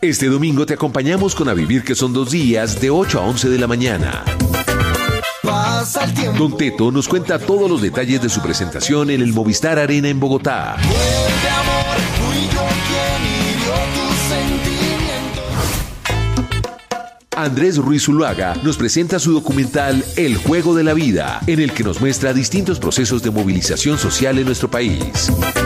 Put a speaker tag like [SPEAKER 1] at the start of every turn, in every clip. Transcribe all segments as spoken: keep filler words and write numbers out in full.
[SPEAKER 1] Este domingo te acompañamos con A Vivir que son dos días de ocho a once de la mañana.
[SPEAKER 2] Pasa el tiempo.
[SPEAKER 1] Don Teto nos cuenta todos los detalles de su presentación en el Movistar Arena en Bogotá.
[SPEAKER 2] Vuelve, amor, fui yo quien hirió tus sentimientos.
[SPEAKER 1] Andrés Ruiz Zuluaga nos presenta su documental El Juego de la Vida, en el que nos muestra distintos procesos de movilización social en nuestro país.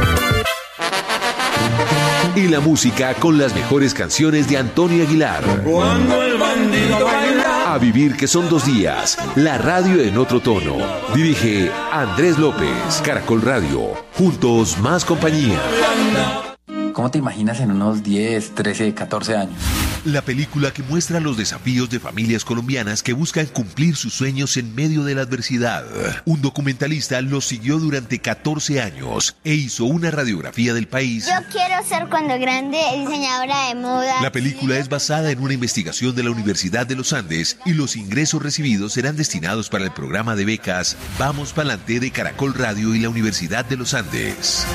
[SPEAKER 1] Y la música con las mejores canciones de Antonio Aguilar.
[SPEAKER 2] Cuando el bandido baila.
[SPEAKER 1] A Vivir que son dos días, la radio en otro tono. Dirige Andrés López, Caracol Radio. Juntos más compañía.
[SPEAKER 3] ¿Cómo te imaginas en unos diez, trece, catorce años?
[SPEAKER 1] La película que muestra los desafíos de familias colombianas que buscan cumplir sus sueños en medio de la adversidad. Un documentalista los siguió durante catorce años e hizo una radiografía del país.
[SPEAKER 4] Yo quiero ser cuando grande diseñadora de moda.
[SPEAKER 1] La película es basada en una investigación de la Universidad de los Andes y los ingresos recibidos serán destinados para el programa de becas Vamos Pa'lante de Caracol Radio y la Universidad de los Andes.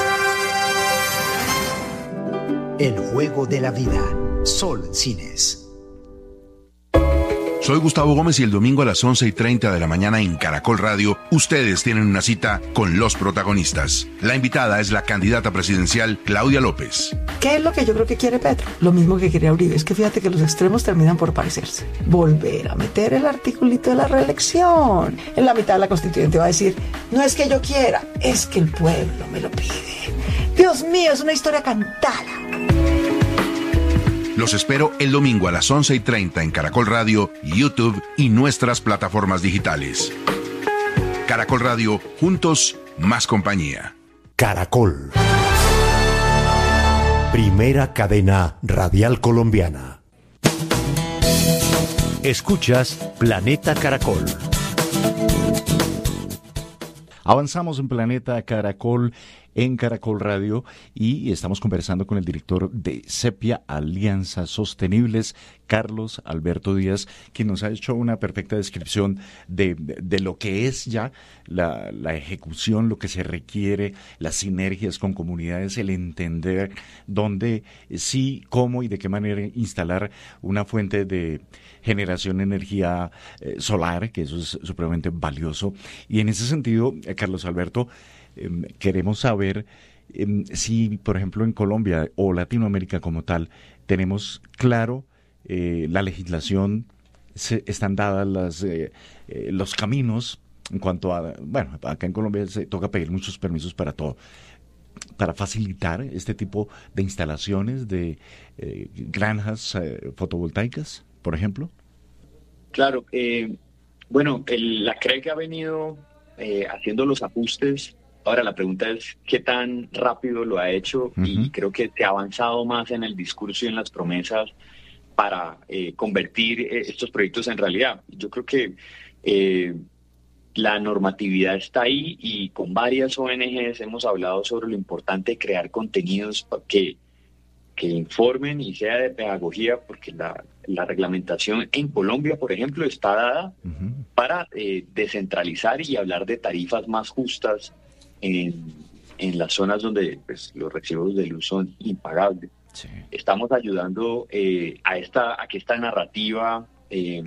[SPEAKER 5] El Juego de la Vida. Sol Cines.
[SPEAKER 6] Soy Gustavo Gómez y el domingo a las once y treinta de la mañana en Caracol Radio, ustedes tienen una cita con los protagonistas. La invitada es la candidata presidencial Claudia López.
[SPEAKER 7] ¿Qué es lo que yo creo que quiere Petro? Lo mismo que quería Uribe. Es que fíjate que los extremos terminan por parecerse. Volver a meter el articulito de la reelección. En la mitad de la constituyente va a decir, no es que yo quiera, es que el pueblo me lo pide. Dios mío, es una historia cantada.
[SPEAKER 6] Los espero el domingo a las once y treinta en Caracol Radio, YouTube y nuestras plataformas digitales. Caracol Radio, juntos, más compañía.
[SPEAKER 5] Caracol. Primera cadena radial colombiana. Escuchas Planeta Caracol.
[SPEAKER 8] Avanzamos en Planeta Caracol en Caracol Radio y estamos conversando con el director de Sepia Alianzas Sostenibles, Carlos Alberto Díaz, quien nos ha hecho una perfecta descripción de, de, de lo que es ya la, la ejecución, lo que se requiere, las sinergias con comunidades, el entender dónde sí, cómo y de qué manera instalar una fuente de generación de energía eh, solar, que eso es supremamente valioso. Y en ese sentido, eh, Carlos Alberto, eh, queremos saber eh, si, por ejemplo, en Colombia o Latinoamérica como tal, tenemos claro eh, la legislación, se, están dadas las, eh, eh, los caminos en cuanto a, bueno, acá en Colombia se toca pedir muchos permisos para todo, para facilitar este tipo de instalaciones de eh, granjas eh, fotovoltaicas, por ejemplo.
[SPEAKER 9] Claro, eh, bueno, el, la C R E C ha venido eh, haciendo los ajustes. Ahora la pregunta es qué tan rápido lo ha hecho. Uh-huh. Y creo que se ha avanzado más en el discurso y en las promesas para eh, convertir eh, estos proyectos en realidad. Yo creo que eh, la normatividad está ahí y con varias O N Ges hemos hablado sobre lo importante de crear contenidos que, que informen y sea de pedagogía, porque la, la reglamentación en Colombia, por ejemplo, está dada uh-huh. para eh, descentralizar y hablar de tarifas más justas en, en las zonas donde pues, los recibos de luz son impagables. Sí. Estamos ayudando eh, a, esta, a que esta narrativa eh,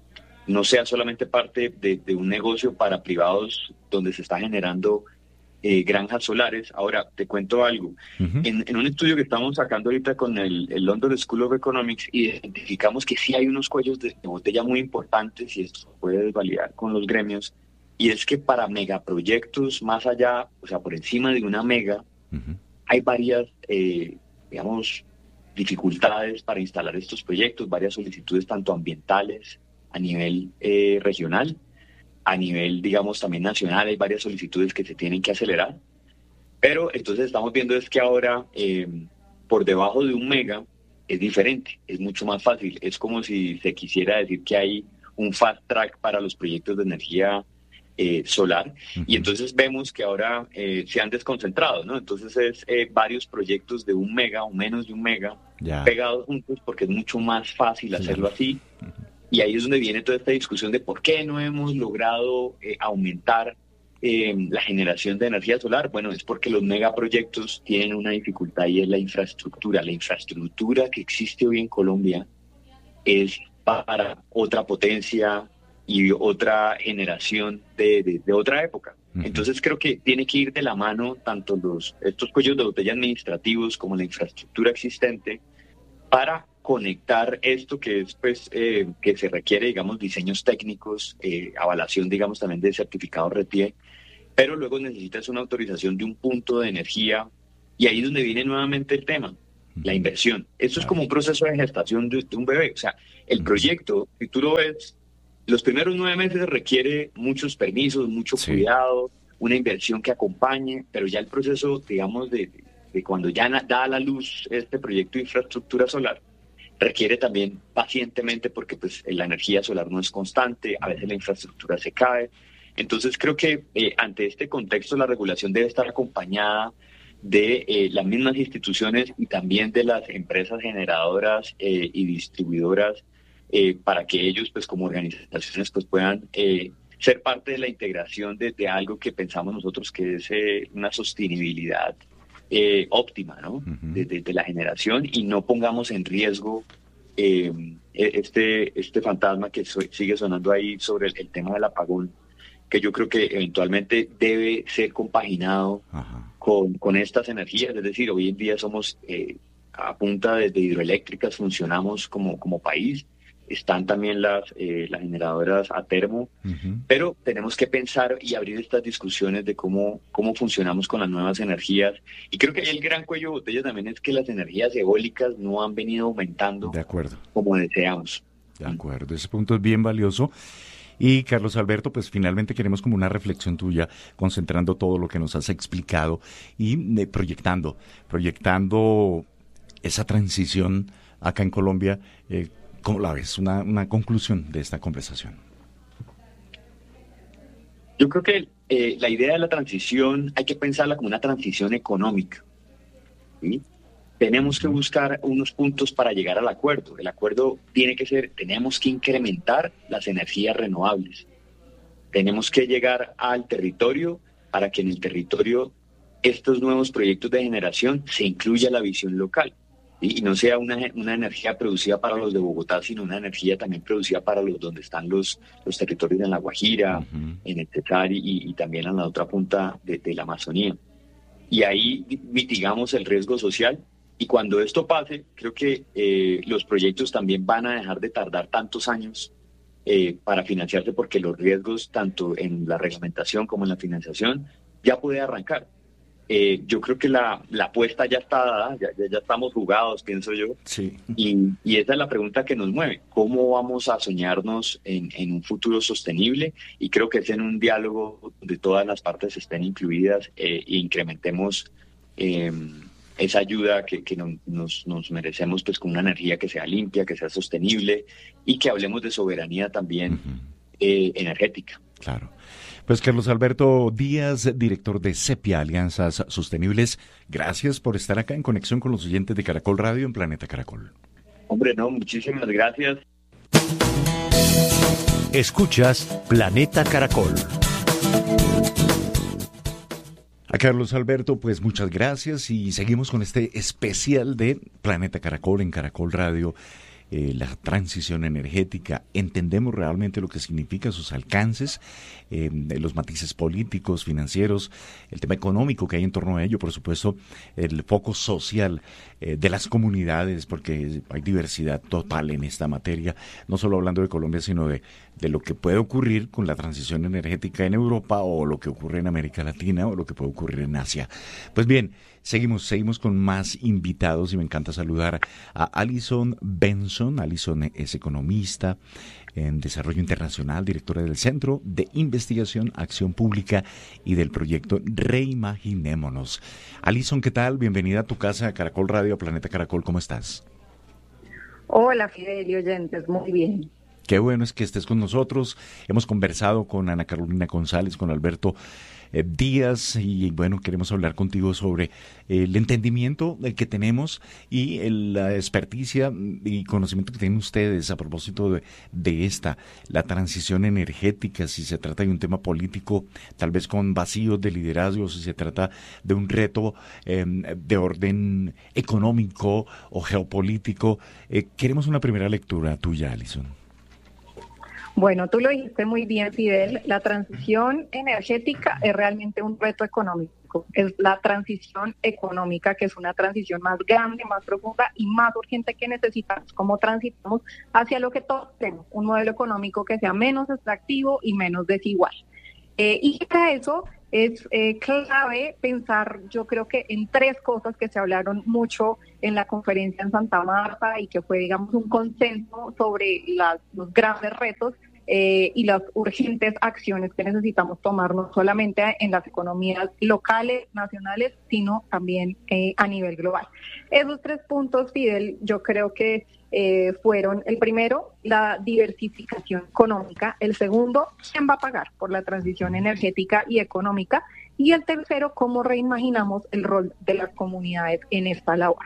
[SPEAKER 9] no sea solamente parte de, de un negocio para privados donde se está generando eh, granjas solares. Ahora, te cuento algo. Uh-huh. En, en un estudio que estamos sacando ahorita con el, el London School of Economics, identificamos que sí hay unos cuellos de, de botella muy importantes, y esto se puede validar con los gremios, y es que para megaproyectos más allá, o sea, por encima de una mega, uh-huh. hay varias, eh, digamos, dificultades para instalar estos proyectos, varias solicitudes tanto ambientales, a nivel eh, regional, a nivel, digamos, también nacional, hay varias solicitudes que se tienen que acelerar. Pero entonces estamos viendo es que ahora, eh, por debajo de un mega, es diferente, es mucho más fácil. Es como si se quisiera decir que hay un fast track para los proyectos de energía eh, solar. Uh-huh. Y entonces vemos que ahora eh, se han desconcentrado, ¿no? Entonces es eh, varios proyectos de un mega o menos de un mega yeah. pegados juntos, porque es mucho más fácil hacerlo así. Uh-huh. Y ahí es donde viene toda esta discusión de por qué no hemos logrado eh, aumentar eh, la generación de energía solar? Bueno, es porque los megaproyectos tienen una dificultad y es la infraestructura. La infraestructura que existe hoy en Colombia es para otra potencia y otra generación de, de, de otra época. Entonces creo que tiene que ir de la mano tanto los estos cuellos de botella administrativos como la infraestructura existente para conectar esto que es pues eh, que se requiere, digamos, diseños técnicos, eh, avalación, digamos, también de certificado R T E, pero luego necesitas una autorización de un punto de energía y ahí es donde viene nuevamente el tema, la inversión. Esto es como un proceso de gestación de, de un bebé. O sea, el proyecto, si tú lo ves, los primeros nueve meses requiere muchos permisos, mucho sí. cuidado, una inversión que acompañe, pero ya el proceso, digamos, de, de cuando ya da a la luz este proyecto de infraestructura solar, requiere también pacientemente porque pues la energía solar no es constante, a veces la infraestructura se cae. Entonces creo que eh, ante este contexto la regulación debe estar acompañada de eh, las mismas instituciones y también de las empresas generadoras eh, y distribuidoras eh, para que ellos pues como organizaciones pues puedan eh, ser parte de la integración de, de algo que pensamos nosotros que es eh, una sostenibilidad eh, óptima, ¿no? Uh-huh. de, de, de la generación y no pongamos en riesgo eh, este, este fantasma que so, sigue sonando ahí sobre el, el tema del apagón, que yo creo que eventualmente debe ser compaginado uh-huh. con, con estas energías. Es decir, hoy en día somos eh, a punta de, de hidroeléctricas, funcionamos como, como país. Están también las, eh, las generadoras a termo, uh-huh. pero tenemos que pensar y abrir estas discusiones de cómo, cómo funcionamos con las nuevas energías. Y creo que ahí el gran cuello de botella también es que las energías eólicas no han venido aumentando
[SPEAKER 8] de acuerdo.
[SPEAKER 9] Como deseamos.
[SPEAKER 8] De acuerdo, ese punto es bien valioso. Y Carlos Alberto, pues finalmente queremos como una reflexión tuya, concentrando todo lo que nos has explicado y eh, proyectando, proyectando esa transición acá en Colombia. Eh, ¿Cómo la ves? Una, una conclusión de esta conversación.
[SPEAKER 9] Yo creo que eh, la idea de la transición hay que pensarla como una transición económica, ¿sí? Tenemos que buscar unos puntos para llegar al acuerdo. El acuerdo tiene que ser, tenemos que incrementar las energías renovables. Tenemos que llegar al territorio para que en el territorio estos nuevos proyectos de generación se incluya la visión local. Y no sea una, una energía producida para los de Bogotá, sino una energía también producida para los donde están los, los territorios en La Guajira, uh-huh. en el Cesar y, y también en la otra punta de, de la Amazonía. Y ahí mitigamos el riesgo social. Y cuando esto pase, creo que eh, los proyectos también van a dejar de tardar tantos años eh, para financiarse, porque los riesgos, tanto en la reglamentación como en la financiación, ya puede arrancar. Eh, yo creo que la, la apuesta ya está dada, ya, ya, ya estamos jugados, pienso yo.
[SPEAKER 8] Sí.
[SPEAKER 9] Y, y esa es la pregunta que nos mueve. ¿Cómo vamos a soñarnos en, en un futuro sostenible? Y creo que es en un diálogo donde todas las partes estén incluidas eh, e incrementemos eh, esa ayuda que, que no, nos, nos merecemos, pues con una energía que sea limpia, que sea sostenible y que hablemos de soberanía también uh-huh. eh, energética.
[SPEAKER 8] Claro. Pues Carlos Alberto Díaz, director de Sepia Alianzas Sostenibles, gracias por estar acá en conexión con los oyentes de Caracol Radio en Planeta Caracol.
[SPEAKER 9] Hombre, no, muchísimas gracias.
[SPEAKER 5] Escuchas Planeta Caracol.
[SPEAKER 8] A Carlos Alberto, pues muchas gracias y seguimos con este especial de Planeta Caracol en Caracol Radio. Eh, la transición energética, entendemos realmente lo que significa, sus alcances, eh, los matices políticos, financieros, el tema económico que hay en torno a ello, por supuesto, el foco social eh, de las comunidades, porque hay diversidad total en esta materia, no solo hablando de Colombia, sino de, de lo que puede ocurrir con la transición energética en Europa o lo que ocurre en América Latina o lo que puede ocurrir en Asia. Pues bien, Seguimos, seguimos con más invitados y me encanta saludar a Alison Benson. Alison es economista en desarrollo internacional, directora del Centro de Investigación, Acción Pública y del proyecto Reimaginémonos. Alison, ¿qué tal? Bienvenida a tu casa, a Caracol Radio, a Planeta Caracol. ¿Cómo estás?
[SPEAKER 10] Hola, Fidel y oyentes. Muy bien.
[SPEAKER 8] Qué bueno es que estés con nosotros. Hemos conversado con Ana Carolina González, con Alberto eh, Díaz, y bueno, queremos hablar contigo sobre eh, el entendimiento que tenemos y el, la experticia y conocimiento que tienen ustedes a propósito de, de esta, la transición energética, si se trata de un tema político, tal vez con vacíos de liderazgo, si se trata de un reto eh, de orden económico o geopolítico. Eh, queremos una primera lectura tuya, Alison.
[SPEAKER 10] Bueno, tú lo dijiste muy bien, Fidel, la transición energética es realmente un reto económico, es la transición económica que es una transición más grande, más profunda y más urgente que necesitamos, como transitamos hacia lo que todos tenemos, un modelo económico que sea menos extractivo y menos desigual. Eh, y para eso es eh, clave pensar, yo creo que en tres cosas que se hablaron mucho en la conferencia en Santa Marta y que fue, digamos, un consenso sobre las, los grandes retos eh, y las urgentes acciones que necesitamos tomar, no solamente en las economías locales, nacionales, sino también eh, a nivel global. Esos tres puntos, Fidel, yo creo que Eh, fueron el primero, la diversificación económica, el segundo, quién va a pagar por la transición energética y económica, y el tercero, cómo reimaginamos el rol de las comunidades en esta labor.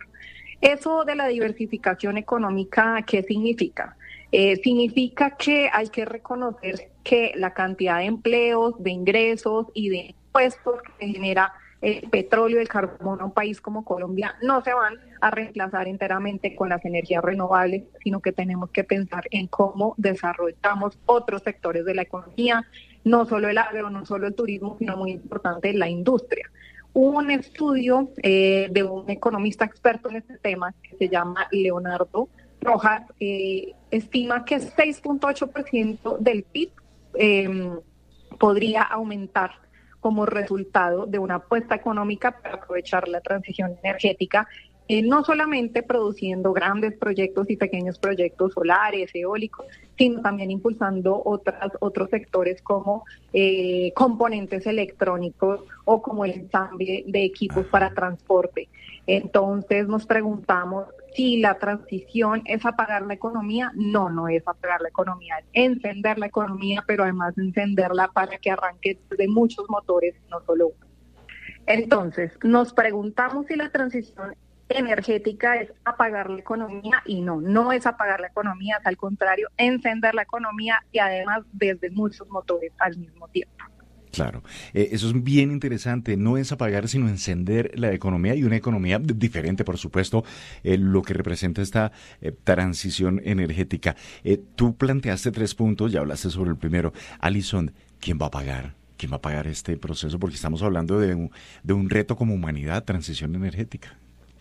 [SPEAKER 10] Eso de la diversificación económica, ¿qué significa? Eh, significa que hay que reconocer que la cantidad de empleos, de ingresos y de impuestos que genera el petróleo y el carbono a un país como Colombia no se van a reemplazar enteramente con las energías renovables, sino que tenemos que pensar en cómo desarrollamos otros sectores de la economía, no solo el agro, no solo el turismo, sino muy importante la industria. Hubo un estudio eh, de un economista experto en este tema que se llama Leonardo Rojas, eh, estima que seis punto ocho por ciento del P I B eh, podría aumentar como resultado de una apuesta económica para aprovechar la transición energética, eh, no solamente produciendo grandes proyectos y pequeños proyectos solares, eólicos, sino también impulsando otras, otros sectores como eh, componentes electrónicos o como el ensamble de equipos para transporte. Entonces nos preguntamos si la transición es apagar la economía. No, no es apagar la economía, es encender la economía, pero además encenderla para que arranque de muchos motores, no solo uno. Entonces, nos preguntamos si la transición energética es apagar la economía, y no, no es apagar la economía, es al contrario, encender la economía y además desde muchos motores al mismo tiempo.
[SPEAKER 8] Claro, eh, eso es bien interesante, no es apagar sino encender la economía, y una economía diferente, por supuesto, eh, lo que representa esta eh, transición energética. Eh, tú planteaste tres puntos, ya hablaste sobre el primero. Alison, ¿quién va a pagar? ¿Quién va a pagar este proceso? Porque estamos hablando de un, de un reto como humanidad, transición energética.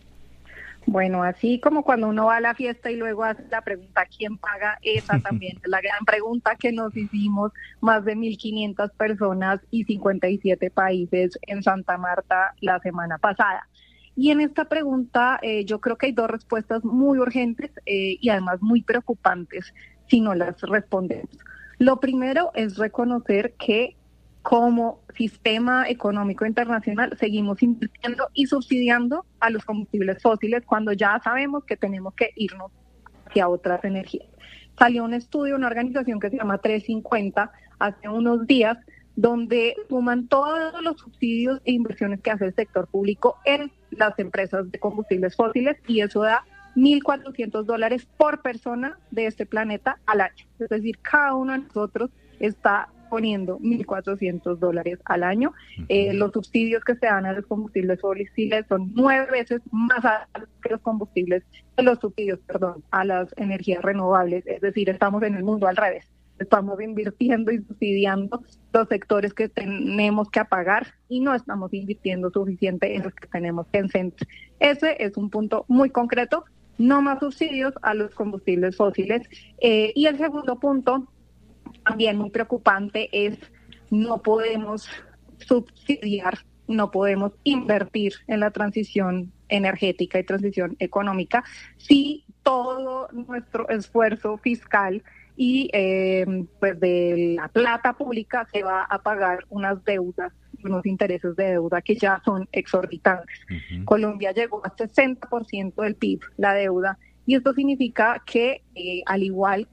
[SPEAKER 10] Bueno, así como cuando uno va a la fiesta y luego hace la pregunta ¿quién paga? Esa también es la gran pregunta que nos hicimos más de mil quinientas personas y cincuenta y siete países en Santa Marta la semana pasada. Y en esta pregunta eh, yo creo que hay dos respuestas muy urgentes eh, y además muy preocupantes si no las respondemos. Lo primero es reconocer que como sistema económico internacional seguimos invirtiendo y subsidiando a los combustibles fósiles cuando ya sabemos que tenemos que irnos hacia otras energías. Salió un estudio de una organización que se llama trescientos cincuenta hace unos días, donde suman todos los subsidios e inversiones que hace el sector público en las empresas de combustibles fósiles, y eso da mil cuatrocientos dólares por persona de este planeta al año. Es decir, cada uno de nosotros está poniendo mil cuatrocientos dólares al año. Eh, los subsidios que se dan a los combustibles fósiles son nueve veces más altos que los combustibles, que los subsidios, perdón, a las energías renovables. Es decir, estamos en el mundo al revés. Estamos invirtiendo y subsidiando los sectores que tenemos que apagar y no estamos invirtiendo suficiente en los que tenemos que encender. Ese es un punto muy concreto. No más subsidios a los combustibles fósiles. Eh, y el segundo punto, también muy preocupante, es no podemos subsidiar, no podemos invertir en la transición energética y transición económica si todo nuestro esfuerzo fiscal y eh, pues de la plata pública se va a pagar unas deudas, unos intereses de deuda que ya son exorbitantes. Uh-huh. Colombia llegó a sesenta por ciento del P I B, la deuda, y esto significa que eh, al igual que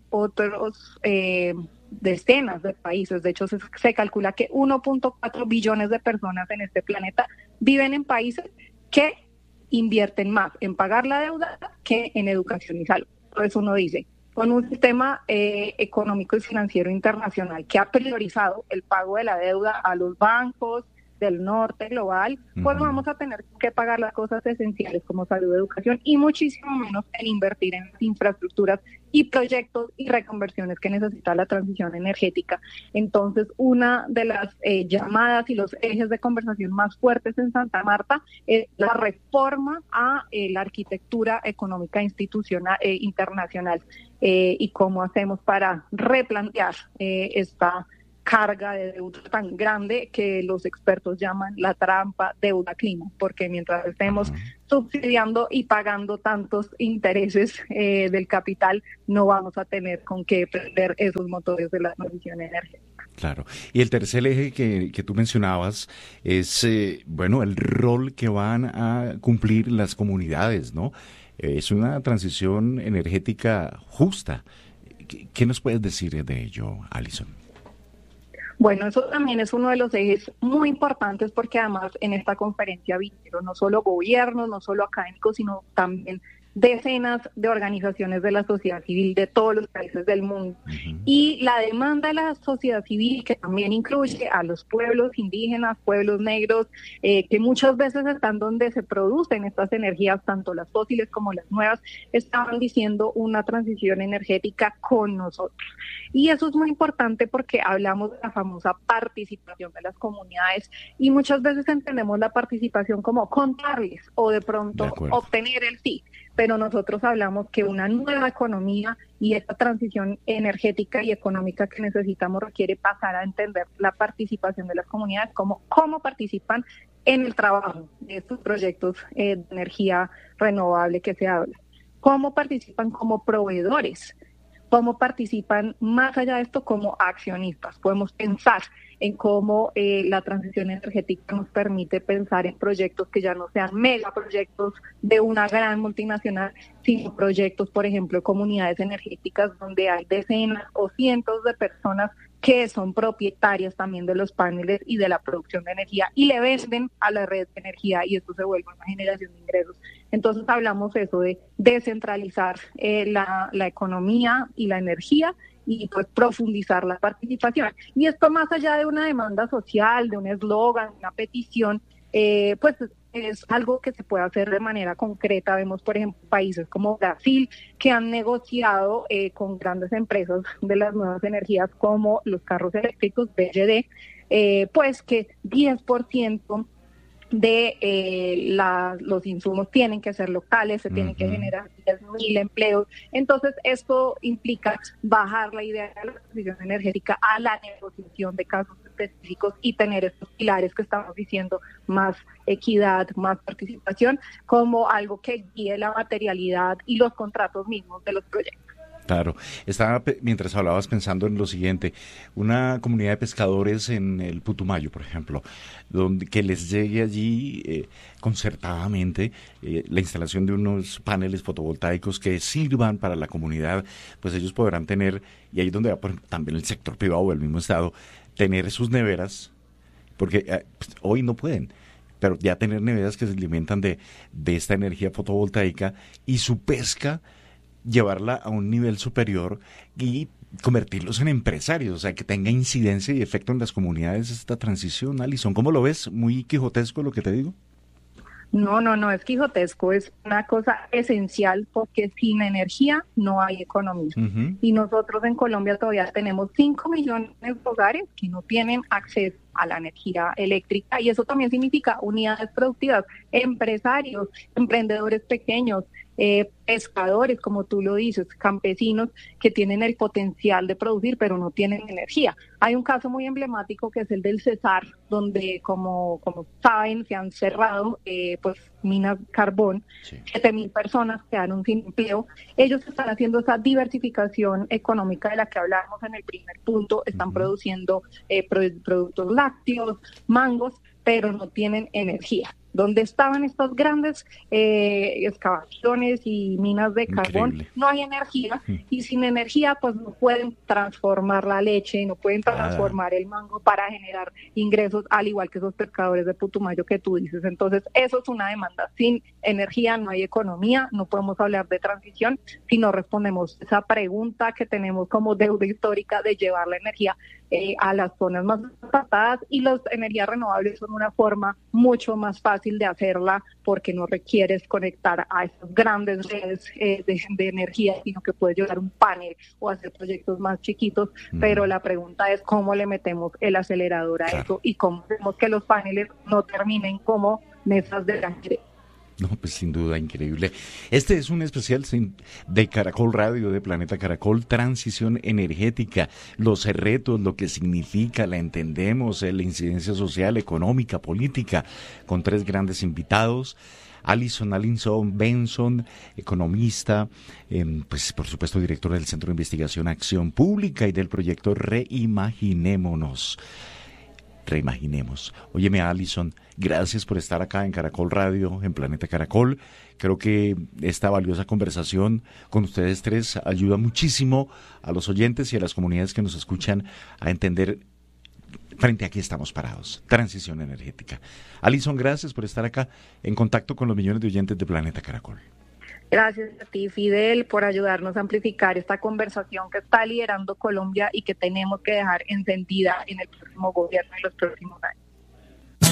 [SPEAKER 10] otros eh, decenas de países. De hecho, se, se calcula que uno punto cuatro billones de personas en este planeta viven en países que invierten más en pagar la deuda que en educación y salud. Entonces uno dice, con un sistema eh, económico y financiero internacional que ha priorizado el pago de la deuda a los bancos del norte global, pues uh-huh. vamos a tener que pagar las cosas esenciales como salud, educación y muchísimo menos en invertir en infraestructuras y proyectos y reconversiones que necesita la transición energética. Entonces, una de las eh, llamadas y los ejes de conversación más fuertes en Santa Marta es la reforma a eh, la arquitectura económica institucional eh, internacional eh, y cómo hacemos para replantear eh, esta carga de deuda tan grande que los expertos llaman la trampa deuda-clima, porque mientras estemos subsidiando y pagando tantos intereses eh, del capital, no vamos a tener con qué prender esos motores de la transición energética.
[SPEAKER 8] Claro. Y el tercer eje que, que tú mencionabas es, eh, bueno, el rol que van a cumplir las comunidades, ¿no? Eh, es una transición energética justa. ¿Qué, qué nos puedes decir de ello, Alison?
[SPEAKER 10] Bueno, eso también es uno de los ejes muy importantes porque además en esta conferencia vinieron no solo gobiernos, no solo académicos, sino también decenas de organizaciones de la sociedad civil de todos los países del mundo. Uh-huh. Y la demanda de la sociedad civil, que también incluye a los pueblos indígenas, pueblos negros, eh, que muchas veces están donde se producen estas energías, tanto las fósiles como las nuevas, estaban diciendo una transición energética con nosotros. Y eso es muy importante porque hablamos de la famosa participación de las comunidades y muchas veces entendemos la participación como contarles o de pronto de obtener el sí. Pero nosotros hablamos que una nueva economía y esta transición energética y económica que necesitamos requiere pasar a entender la participación de las comunidades, como cómo participan en el trabajo de estos proyectos eh, de energía renovable que se habla, cómo participan como proveedores, cómo participan más allá de esto como accionistas. Podemos pensar en cómo eh, la transición energética nos permite pensar en proyectos que ya no sean megaproyectos de una gran multinacional, sino proyectos, por ejemplo, comunidades energéticas donde hay decenas o cientos de personas que son propietarias también de los paneles y de la producción de energía y le venden a la red de energía y esto se vuelve una generación de ingresos. Entonces hablamos eso de descentralizar eh, la, la economía y la energía y pues profundizar la participación. Y esto más allá de una demanda social, de un eslogan, una petición, eh, pues es algo que se puede hacer de manera concreta. Vemos, por ejemplo, países como Brasil que han negociado eh, con grandes empresas de las nuevas energías como los carros eléctricos, B Y D, eh, pues que diez por ciento de eh, la, los insumos tienen que ser locales, se tienen uh-huh. que generar diez mil empleos. Entonces, esto implica bajar la idea de la transición energética a la negociación de casos específicos y tener estos pilares que estamos diciendo, más equidad, más participación, como algo que guíe la materialidad y los contratos mismos de los proyectos.
[SPEAKER 8] Claro, estaba mientras hablabas pensando en lo siguiente, una comunidad de pescadores en el Putumayo, por ejemplo, donde que les llegue allí eh, concertadamente eh, la instalación de unos paneles fotovoltaicos que sirvan para la comunidad, pues ellos podrán tener, y ahí es donde va por ejemplo, también el sector privado o el mismo Estado, tener sus neveras, porque eh, pues, hoy no pueden, pero ya tener neveras que se alimentan de, de esta energía fotovoltaica y su pesca llevarla a un nivel superior y convertirlos en empresarios, o sea, que tenga incidencia y efecto en las comunidades esta transición. Alison, ¿cómo lo ves? ¿Muy quijotesco lo que te digo?
[SPEAKER 10] No, no, no es quijotesco, es una cosa esencial porque sin energía no hay economía. Uh-huh. Y nosotros en Colombia todavía tenemos cinco millones de hogares que no tienen acceso a la energía eléctrica y eso también significa unidades productivas, empresarios, emprendedores pequeños, eh, pescadores, como tú lo dices, campesinos que tienen el potencial de producir pero no tienen energía. Hay un caso muy emblemático que es el del Cesar, donde como, como saben se han cerrado eh, pues minas de carbón, sí. siete mil personas quedaron sin empleo. Ellos están haciendo esa diversificación económica de la que hablábamos en el primer punto, están uh-huh. produciendo eh, pro- productos lácteos, mangos, pero no tienen energía. donde estaban estas grandes eh, excavaciones y minas de carbón, increíble. No hay energía, mm. y sin energía pues no pueden transformar la leche, no pueden transformar ah. el mango para generar ingresos, al igual que esos pescadores de Putumayo que tú dices. Entonces eso es una demanda. Sin energía no hay economía, no podemos hablar de transición si no respondemos esa pregunta que tenemos como deuda histórica de llevar la energía eh, a las zonas más apartadas, y las energías renovables son una forma mucho más fácil de hacerla porque no requieres conectar a esas grandes redes eh, de, de energía, sino que puedes llevar un panel o hacer proyectos más chiquitos, mm. pero la pregunta es cómo le metemos el acelerador a claro. eso y cómo hacemos que los paneles no terminen como mesas de granjero.
[SPEAKER 8] No, pues sin duda, increíble. Este es un especial de Caracol Radio, de Planeta Caracol, transición energética, los retos, lo que significa, la entendemos, la incidencia social, económica, política, con tres grandes invitados. Alison Alinson Benson, economista, eh, pues por supuesto directora del Centro de Investigación Acción Pública y del proyecto Reimaginémonos. Reimaginemos. Óyeme, Alison, gracias por estar acá en Caracol Radio, en Planeta Caracol. Creo que esta valiosa conversación con ustedes tres ayuda muchísimo a los oyentes y a las comunidades que nos escuchan a entender frente a qué estamos parados. Transición energética. Alison, gracias por estar acá en contacto con los millones de oyentes de Planeta Caracol.
[SPEAKER 10] Gracias a ti, Fidel, por ayudarnos a amplificar esta conversación que está liderando Colombia y que tenemos que dejar encendida en el próximo gobierno y los próximos años.